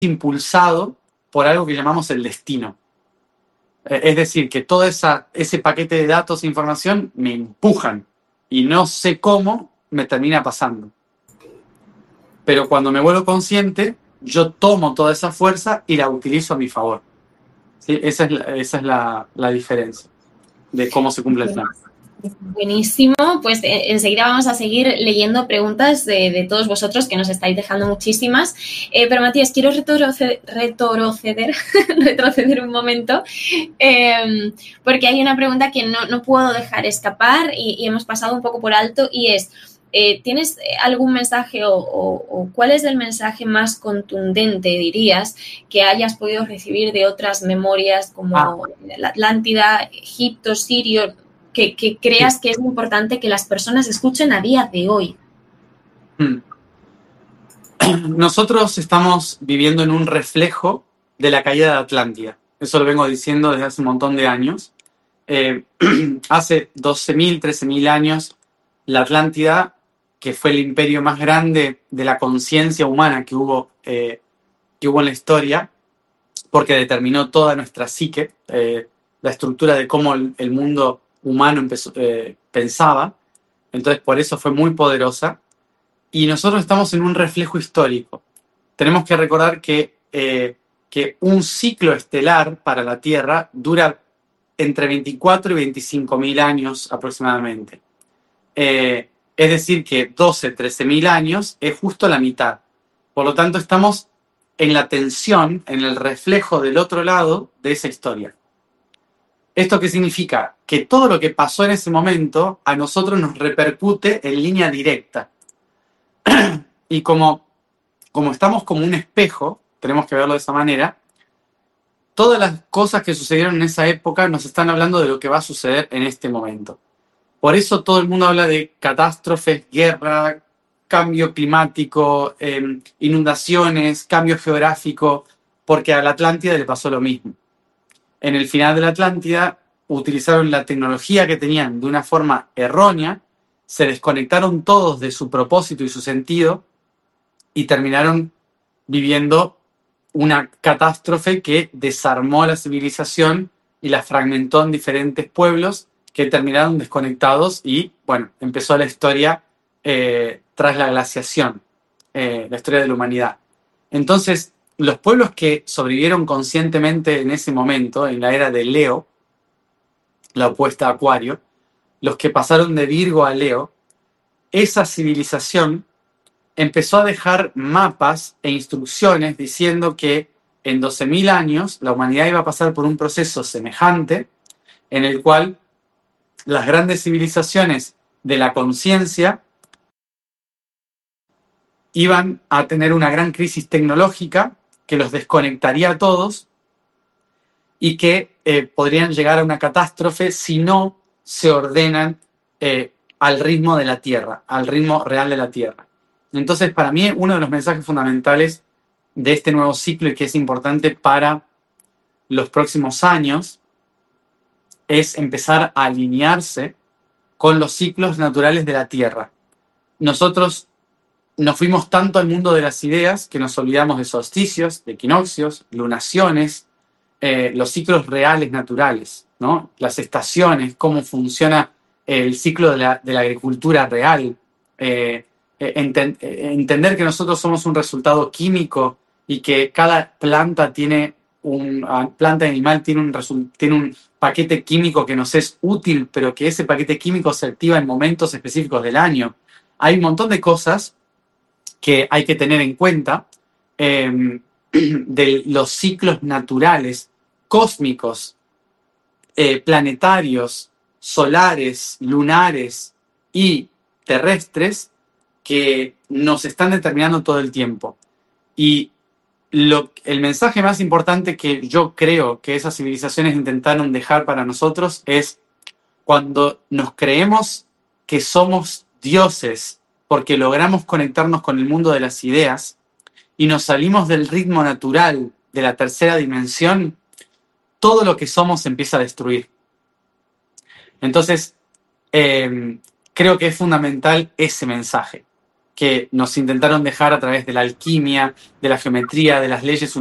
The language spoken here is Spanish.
impulsado por algo que llamamos el destino. Es decir, que todo ese paquete de datos e información me empujan y no sé cómo me termina pasando. Pero cuando me vuelvo consciente, yo tomo toda esa fuerza y la utilizo a mi favor. ¿Sí? Esa es la diferencia de cómo se cumple el plan. Buenísimo, pues enseguida vamos a seguir leyendo preguntas de todos vosotros, que nos estáis dejando muchísimas. Pero Matías, quiero retroceder un momento, porque hay una pregunta que no puedo dejar escapar y hemos pasado un poco por alto, y es, ¿tienes algún mensaje o cuál es el mensaje más contundente, dirías, que hayas podido recibir de otras memorias como la Atlántida, Egipto, Sirio, que creas que es importante que las personas escuchen a día de hoy? Nosotros estamos viviendo en un reflejo de la caída de Atlántida. Eso lo vengo diciendo desde hace un montón de años. Hace 12.000, 13.000 años, la Atlántida, que fue el imperio más grande de la conciencia humana que hubo en la historia, porque determinó toda nuestra psique, la estructura de cómo el mundo humano pensaba. Entonces, por eso fue muy poderosa. Y nosotros estamos en un reflejo histórico. Tenemos que recordar que un ciclo estelar para la Tierra dura entre 24 y 25.000 años aproximadamente. Es decir, que 12, 13.000 años es justo la mitad. Por lo tanto, estamos en la tensión, en el reflejo del otro lado de esa historia. ¿Esto qué significa? Que todo lo que pasó en ese momento a nosotros nos repercute en línea directa. Y como estamos como un espejo, tenemos que verlo de esa manera, todas las cosas que sucedieron en esa época nos están hablando de lo que va a suceder en este momento. Por eso todo el mundo habla de catástrofes, guerra, cambio climático, inundaciones, cambio geográfico, porque a la Atlántida le pasó lo mismo. En el final de la Atlántida utilizaron la tecnología que tenían de una forma errónea, se desconectaron todos de su propósito y su sentido y terminaron viviendo una catástrofe que desarmó la civilización y la fragmentó en diferentes pueblos que terminaron desconectados y, bueno, empezó la historia tras la glaciación, la historia de la humanidad. Entonces, los pueblos que sobrevivieron conscientemente en ese momento, en la era de Leo, la opuesta a Acuario, los que pasaron de Virgo a Leo, esa civilización empezó a dejar mapas e instrucciones diciendo que en 12.000 años la humanidad iba a pasar por un proceso semejante en el cual las grandes civilizaciones de la conciencia iban a tener una gran crisis tecnológica que los desconectaría a todos y que podrían llegar a una catástrofe si no se ordenan al ritmo de la Tierra, al ritmo real de la Tierra. Entonces, para mí, uno de los mensajes fundamentales de este nuevo ciclo y que es importante para los próximos años es empezar a alinearse con los ciclos naturales de la Tierra. Nosotros nos fuimos tanto al mundo de las ideas que nos olvidamos de solsticios, de equinoccios, lunaciones, los ciclos reales naturales, ¿no? Las estaciones, cómo funciona el ciclo de la agricultura real, entender que nosotros somos un resultado químico y que cada planta planta animal tiene un paquete químico que nos es útil, pero que ese paquete químico se activa en momentos específicos del año. Hay un montón de cosas que hay que tener en cuenta de los ciclos naturales, cósmicos, planetarios, solares, lunares y terrestres que nos están determinando todo el tiempo. Y el mensaje más importante que yo creo que esas civilizaciones intentaron dejar para nosotros es cuando nos creemos que somos dioses porque logramos conectarnos con el mundo de las ideas y nos salimos del ritmo natural de la tercera dimensión, todo lo que somos se empieza a destruir. Entonces, creo que es fundamental ese mensaje. que nos intentaron dejar a través de la alquimia, de la geometría, de las leyes